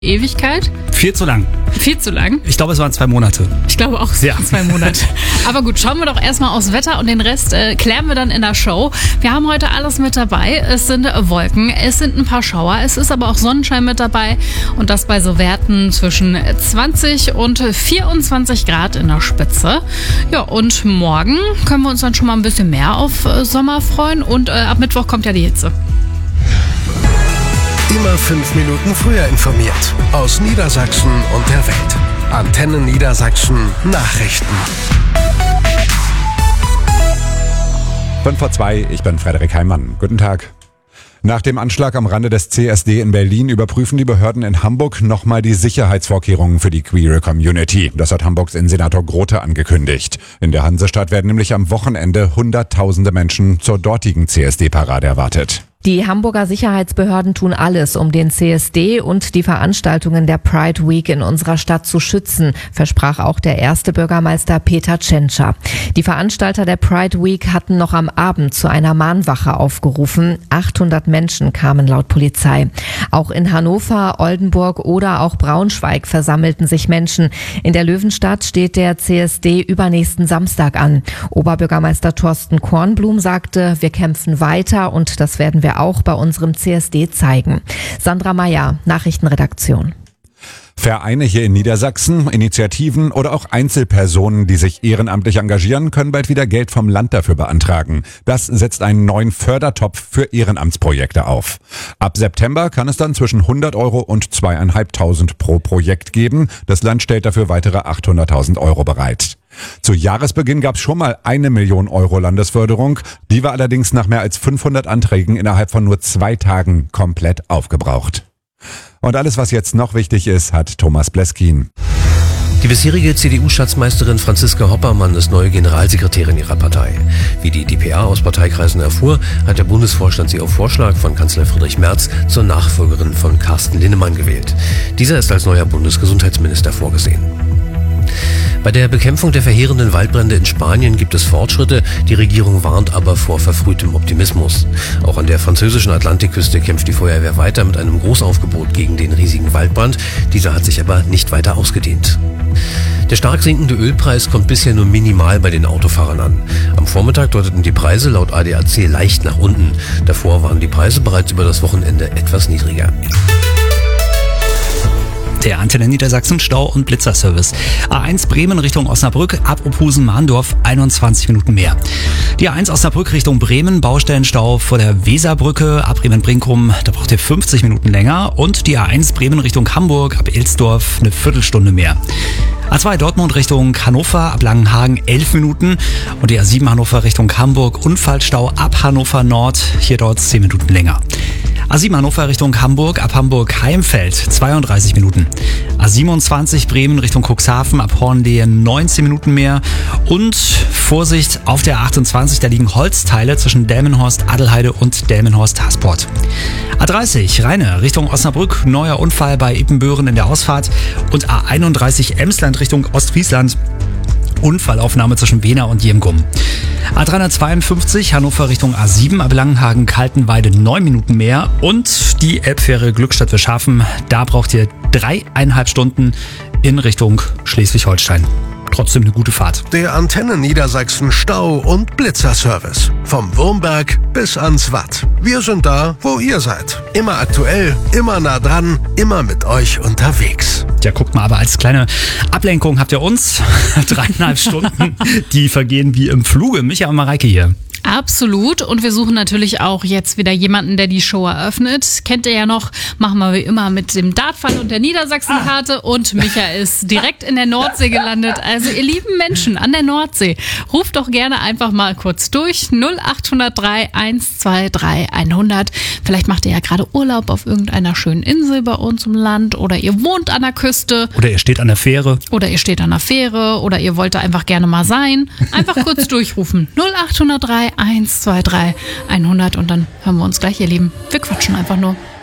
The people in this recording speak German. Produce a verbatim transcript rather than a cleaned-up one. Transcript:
Ewigkeit? Viel zu lang. Viel zu lang? Ich glaube, es waren zwei Monate. Ich glaube auch, es Ja. waren zwei Monate. Aber gut, schauen wir doch erstmal aufs Wetter und den Rest äh, klären wir dann in der Show. Wir haben heute alles mit dabei. Es sind Wolken, es sind ein paar Schauer, es ist aber auch Sonnenschein mit dabei. Und das bei so Werten zwischen zwanzig und vierundzwanzig Grad in der Spitze. Ja, und morgen können wir uns dann schon mal ein bisschen mehr auf äh, Sommer freuen. Und äh, ab Mittwoch kommt ja die Hitze. Immer fünf Minuten früher informiert. Aus Niedersachsen und der Welt. Antenne Niedersachsen Nachrichten. fünf vor zwei, ich bin Frederik Heimann. Guten Tag. Nach dem Anschlag am Rande des C S D in Berlin überprüfen die Behörden in Hamburg nochmal die Sicherheitsvorkehrungen für die queere Community. Das hat Hamburgs Innensenator Grote angekündigt. In der Hansestadt werden nämlich am Wochenende Hunderttausende Menschen zur dortigen C S D-Parade erwartet. Die Hamburger Sicherheitsbehörden tun alles, um den C S D und die Veranstaltungen der Pride Week in unserer Stadt zu schützen, versprach auch der erste Bürgermeister Peter Tschentscher. Die Veranstalter der Pride Week hatten noch am Abend zu einer Mahnwache aufgerufen. achthundert Menschen kamen laut Polizei. Auch in Hannover, Oldenburg oder auch Braunschweig versammelten sich Menschen. In der Löwenstadt steht der C S D übernächsten Samstag an. Oberbürgermeister Thorsten Kornblum sagte, wir kämpfen weiter und das werden wir auch bei unserem C S D zeigen. Sandra Meyer, Nachrichtenredaktion. Vereine hier in Niedersachsen, Initiativen oder auch Einzelpersonen, die sich ehrenamtlich engagieren, können bald wieder Geld vom Land dafür beantragen. Das setzt einen neuen Fördertopf für Ehrenamtsprojekte auf. Ab September kann es dann zwischen hundert Euro und zweitausendfünfhundert pro Projekt geben. Das Land stellt dafür weitere achthunderttausend Euro bereit. Zu Jahresbeginn gab es schon mal eine Million Euro Landesförderung. Die war allerdings nach mehr als fünfhundert Anträgen innerhalb von nur zwei Tagen komplett aufgebraucht. Und alles, was jetzt noch wichtig ist, hat Thomas Bleskin. Die bisherige C D U-Schatzmeisterin Franziska Hoppermann ist neue Generalsekretärin ihrer Partei. Wie die D P A aus Parteikreisen erfuhr, hat der Bundesvorstand sie auf Vorschlag von Kanzler Friedrich Merz zur Nachfolgerin von Carsten Linnemann gewählt. Dieser ist als neuer Bundesgesundheitsminister vorgesehen. Bei der Bekämpfung der verheerenden Waldbrände in Spanien gibt es Fortschritte, die Regierung warnt aber vor verfrühtem Optimismus. Auch an der französischen Atlantikküste kämpft die Feuerwehr weiter mit einem Großaufgebot gegen den riesigen Waldbrand. Dieser hat sich aber nicht weiter ausgedehnt. Der stark sinkende Ölpreis kommt bisher nur minimal bei den Autofahrern an. Am Vormittag deuteten die Preise laut A D A C leicht nach unten. Davor waren die Preise bereits über das Wochenende etwas niedriger. Der Antenne Niedersachsen Stau- und Blitzerservice. A eins Bremen Richtung Osnabrück, ab Opusen-Mahndorf einundzwanzig Minuten mehr. Die A eins Osnabrück Richtung Bremen, Baustellenstau vor der Weserbrücke, ab Bremen-Brinkum, da braucht ihr fünfzig Minuten länger. Und die A eins Bremen Richtung Hamburg, ab Ilsdorf eine Viertelstunde mehr. A zwei Dortmund Richtung Hannover, ab Langenhagen elf Minuten. Und die A sieben Hannover Richtung Hamburg, Unfallstau ab Hannover Nord, hier dauert es zehn Minuten länger. A sieben Hannover Richtung Hamburg, ab Hamburg-Heimfeld zweiunddreißig Minuten. A siebenundzwanzig Bremen Richtung Cuxhaven, ab Hornlehe neunzehn Minuten mehr. Und Vorsicht, auf der A achtundzwanzig, da liegen Holzteile zwischen Delmenhorst, Adelheide und Delmenhorst-Hasport. A dreißig Rheine Richtung Osnabrück, neuer Unfall bei Ippenböhren in der Ausfahrt. Und A einunddreißig Emsland Richtung Ostfriesland, Unfallaufnahme zwischen Wehner und Jemgum. A dreihundertzweiundfünfzig Hannover Richtung A sieben, ab Langenhagen-Kaltenweide neun Minuten mehr. Und die Elbfähre Glückstadt-Wilschafen, da braucht ihr dreieinhalb Stunden in Richtung Schleswig-Holstein. Trotzdem eine gute Fahrt. Der Antenne Niedersachsen Stau- und Blitzerservice. Vom Wurmberg bis ans Watt. Wir sind da, wo ihr seid. Immer aktuell, immer nah dran, immer mit euch unterwegs. Ja, guckt mal, aber als kleine Ablenkung habt ihr uns. Dreieinhalb Stunden, die vergehen wie im Fluge. Micha und Mareike hier. Absolut. Und wir suchen natürlich auch jetzt wieder jemanden, der die Show eröffnet. Kennt ihr ja noch, machen wir wie immer mit dem Dartfall und der Niedersachsenkarte. Und Micha ist direkt in der Nordsee gelandet. Also ihr lieben Menschen an der Nordsee, ruft doch gerne einfach mal kurz durch. null acht null drei eins zwei drei hundert. Vielleicht macht ihr ja gerade Urlaub auf irgendeiner schönen Insel bei uns im Land. Oder ihr wohnt an der Küste. Oder ihr steht an der Fähre. Oder ihr steht an der Fähre. Oder ihr wollt da einfach gerne mal sein. Einfach kurz durchrufen. null acht null drei eins zwei drei hundert und dann hören wir uns gleich, ihr Lieben. Wir quatschen einfach nur.